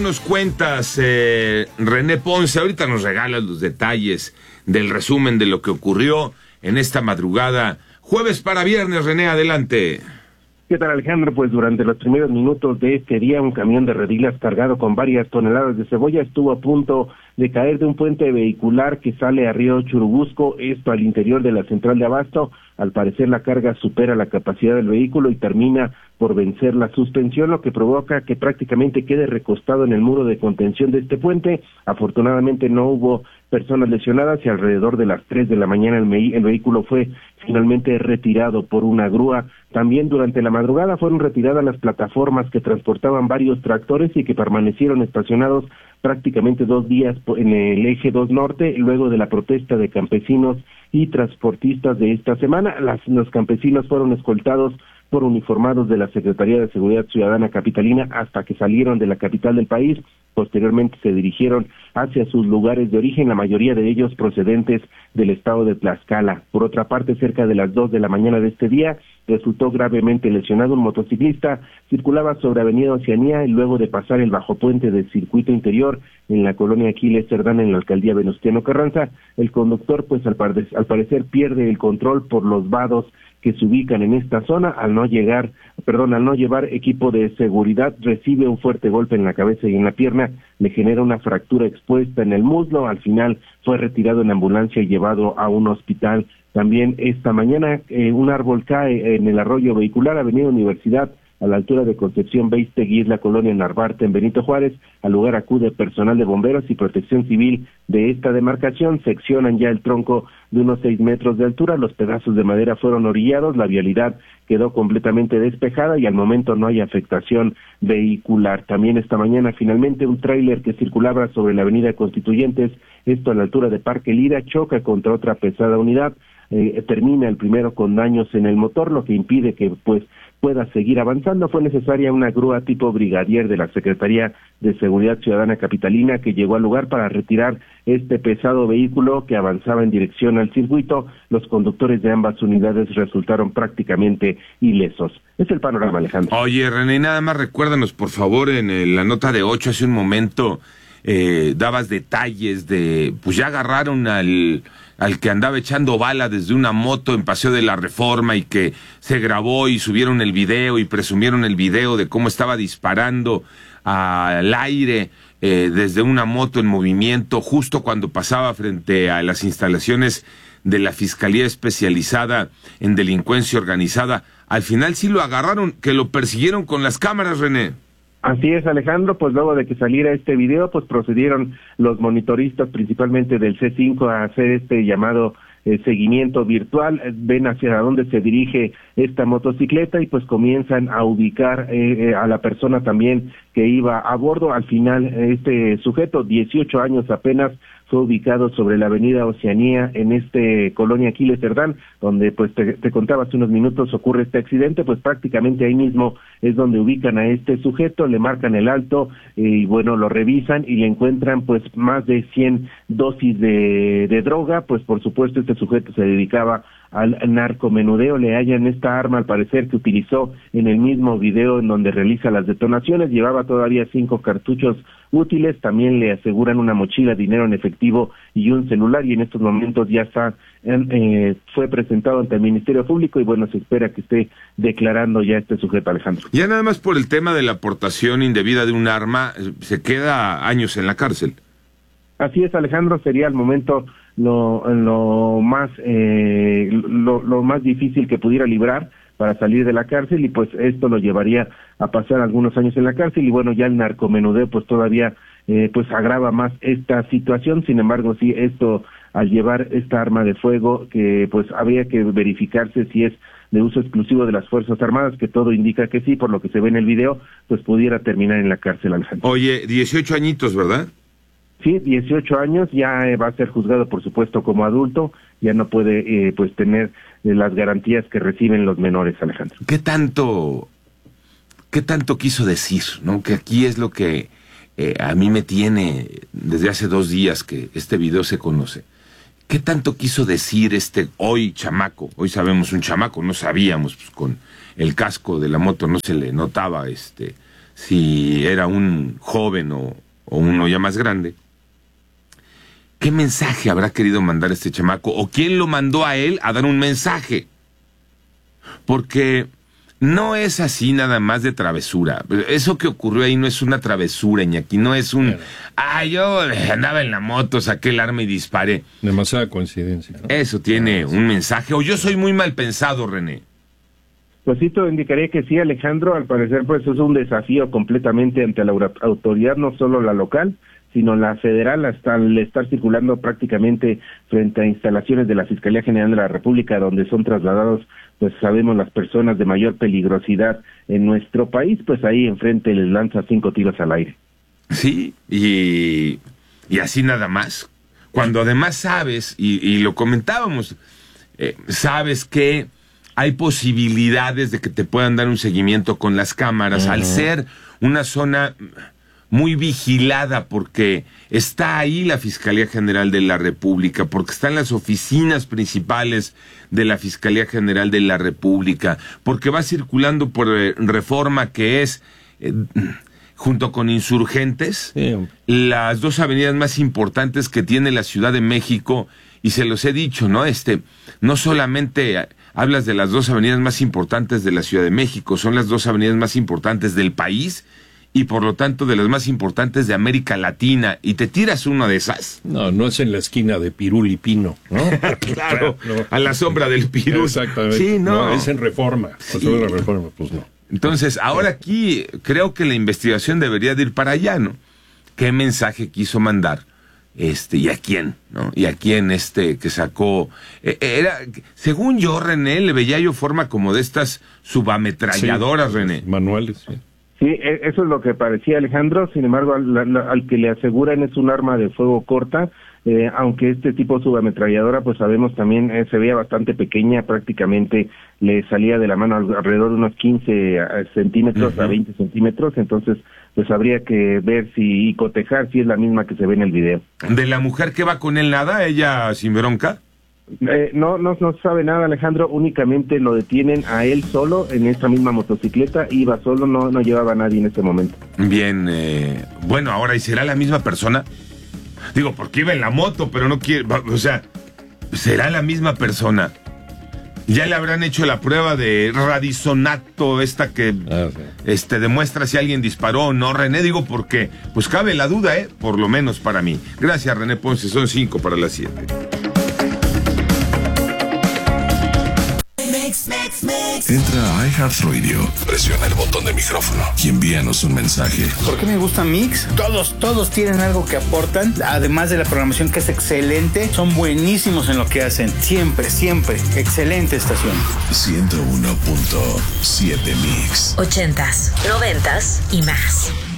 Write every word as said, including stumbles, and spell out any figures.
Nos cuentas, eh, René Ponce, ahorita nos regalas los detalles del resumen de lo que ocurrió en esta madrugada, jueves para viernes. René, adelante. ¿Qué tal, Alejandro? Pues durante los primeros minutos de este día, un camión de redilas cargado con varias toneladas de cebolla estuvo a punto de caer de un puente vehicular que sale a Río Churubusco, esto al interior de la central de abasto. Al parecer la carga supera la capacidad del vehículo y termina por vencer la suspensión, lo que provoca que prácticamente quede recostado en el muro de contención de este puente. Afortunadamente no hubo personas lesionadas y alrededor de las tres de la mañana el, el vehículo fue finalmente retirado por una grúa. También durante la madrugada fueron retiradas las plataformas que transportaban varios tractores y que permanecieron estacionados prácticamente dos días en el eje dos norte, luego de la protesta de campesinos y transportistas de esta semana. Las, los campesinos fueron escoltados por uniformados de la Secretaría de Seguridad Ciudadana capitalina hasta que salieron de la capital del país. Posteriormente se dirigieron hacia sus lugares de origen, la mayoría de ellos procedentes del estado de Tlaxcala. Por otra parte, cerca de las dos de la mañana de este día, resultó gravemente lesionado un motociclista. Circulaba sobre Avenida Oceanía y luego de pasar el bajopuente del circuito interior en la colonia Aquiles Cerdán en la alcaldía Venustiano Carranza, el conductor pues al, par al parecer pierde el control por los vados que se ubican en esta zona. Al no llegar, perdón, al no llevar equipo de seguridad, recibe un fuerte golpe en la cabeza y en la pierna, le genera una fractura expuesta en el muslo. Al final fue retirado en ambulancia y llevado a un hospital. También esta mañana eh, un árbol cae en el arroyo vehicular Avenida Universidad, a la altura de Concepción Beistegui, la colonia Narvarte, en Benito Juárez. Al lugar acude personal de bomberos y protección civil de esta demarcación. Seccionan ya el tronco de unos seis metros de altura. Los pedazos de madera fueron orillados, la vialidad quedó completamente despejada y al momento no hay afectación vehicular. También esta mañana finalmente un tráiler que circulaba sobre la avenida Constituyentes, esto a la altura de Parque Lira, choca contra otra pesada unidad. Eh, termina el primero con daños en el motor, lo que impide que pues pueda seguir avanzando. Fue necesaria una grúa tipo brigadier de la Secretaría de Seguridad Ciudadana capitalina que llegó al lugar para retirar este pesado vehículo que avanzaba en dirección al circuito. Los conductores de ambas unidades resultaron prácticamente ilesos. Es el panorama, Alejandro. Oye, René, nada más recuérdanos, por favor, en el, la nota de ocho hace un momento eh, dabas detalles de, pues ya agarraron al... al que andaba echando bala desde una moto en Paseo de la Reforma y que se grabó y subieron el video y presumieron el video de cómo estaba disparando al aire eh, desde una moto en movimiento justo cuando pasaba frente a las instalaciones de la Fiscalía Especializada en Delincuencia Organizada. Al final sí lo agarraron, que lo persiguieron con las cámaras, René. Así es, Alejandro, pues luego de que saliera este video, pues procedieron los monitoristas, principalmente del C cinco, a hacer este llamado eh, seguimiento virtual. Ven hacia dónde se dirige esta motocicleta y pues comienzan a ubicar eh, a la persona también que iba a bordo. Al final, este sujeto, dieciocho años apenas, fue ubicado sobre la avenida Oceanía en este colonia Aquiles Cerdán, donde pues te, te contaba hace unos minutos ocurre este accidente. Pues prácticamente ahí mismo es donde ubican a este sujeto, le marcan el alto y bueno, lo revisan y le encuentran pues más de cien dosis de, de droga. Pues por supuesto este sujeto se dedicaba al narcomenudeo. Le hallan esta arma al parecer que utilizó en el mismo video en donde realiza las detonaciones. Llevaba todavía cinco cartuchos útiles. También le aseguran una mochila, dinero en efectivo y un celular, y en estos momentos ya está eh, fue presentado ante el Ministerio Público y bueno, se espera que esté declarando ya este sujeto, Alejandro. Ya nada más por el tema de la aportación indebida de un arma, se queda años en la cárcel. Así es, Alejandro, sería al momento lo, lo más eh, lo, lo más difícil que pudiera librar para salir de la cárcel, y pues esto lo llevaría a pasar algunos años en la cárcel. Y bueno, ya el narcomenudeo pues todavía eh, pues agrava más esta situación. Sin embargo, sí, esto al llevar esta arma de fuego, que pues habría que verificarse si es de uso exclusivo de las Fuerzas Armadas, que todo indica que sí, por lo que se ve en el video, pues pudiera terminar en la cárcel, Alejandro. Oye, dieciocho añitos, ¿verdad? Sí, dieciocho años, ya va a ser juzgado por supuesto como adulto, ya no puede eh, pues tener eh, las garantías que reciben los menores, Alejandro. ¿Qué tanto, qué tanto quiso decir, no? Que aquí es lo que eh, a mí me tiene desde hace dos días que este video se conoce. ¿Qué tanto quiso decir este hoy chamaco? Hoy sabemos un chamaco, no sabíamos, pues con el casco de la moto no se le notaba este si era un joven o, o uno ya más grande, ¿qué mensaje habrá querido mandar este chamaco? ¿O quién lo mandó a él a dar un mensaje? Porque no es así nada más de travesura. Eso que ocurrió ahí no es una travesura, Iñaki. No es un... Ah, yo andaba en la moto, saqué el arma y disparé. Demasiada coincidencia, ¿no? Eso tiene un mensaje. O yo soy muy mal pensado, René. Pues sí, todo indicaría que sí, Alejandro. Al parecer, pues es un desafío completamente ante la autoridad, no solo la local, sino la federal, hasta al estar circulando prácticamente frente a instalaciones de la Fiscalía General de la República, donde son trasladados, pues sabemos, las personas de mayor peligrosidad en nuestro país, pues ahí enfrente les lanza cinco tiros al aire. Sí, y, y así nada más. Cuando además sabes, y, y lo comentábamos, eh, sabes que hay posibilidades de que te puedan dar un seguimiento con las cámaras, uh-huh. al ser una zona muy vigilada, porque está ahí la Fiscalía General de la República, porque están las oficinas principales de la Fiscalía General de la República, porque va circulando por eh, Reforma, que es, eh, junto con Insurgentes, sí. las dos avenidas más importantes que tiene la Ciudad de México, y se los he dicho, ¿no? Este, no solamente hablas de las dos avenidas más importantes de la Ciudad de México, son las dos avenidas más importantes del país, y por lo tanto de las más importantes de América Latina, y te tiras una de esas. No, no es en la esquina de Pirul y Pino, ¿no? Claro, no. A la sombra del Pirul. Exactamente. Sí, no. no es en Reforma. Sí. Sobre la Reforma, pues no. Entonces, ahora aquí creo que la investigación debería de ir para allá, ¿no? ¿Qué mensaje quiso mandar? Este, y a quién, ¿no? Y a quién este que sacó, eh, era, según yo, René, le veía yo forma como de estas subametralladoras, sí, René. Manuales, sí. Sí, eso es lo que parecía, Alejandro. Sin embargo, al, al, al que le aseguran es un arma de fuego corta, eh, aunque este tipo de subametralladora, pues sabemos también, eh, se veía bastante pequeña, prácticamente le salía de la mano alrededor de unos quince centímetros uh-huh. a veinte centímetros, entonces pues habría que ver si y cotejar si es la misma que se ve en el video. ¿De la mujer que va con él nada, ella sin bronca? Eh, no, no, no sabe nada, Alejandro, únicamente lo detienen a él solo en esta misma motocicleta, iba solo, no, no llevaba a nadie en ese momento. Bien, eh, bueno, ahora, ¿y será la misma persona? Digo, porque iba en la moto, pero no quiere, o sea, ¿será la misma persona? Ya le habrán hecho la prueba de radisonato, esta que ah, sí. este demuestra si alguien disparó o no, René, digo, porque pues cabe la duda, ¿eh? Por lo menos para mí. Gracias, René Ponce, son cinco para las siete. Entra a iHeartRadio, presiona el botón de micrófono y envíanos un mensaje. ¿Por qué me gusta Mix? Todos, todos tienen algo que aportan, además de la programación que es excelente, son buenísimos en lo que hacen, siempre, siempre, excelente estación. ciento uno punto siete Mix. Ochentas, noventas y más.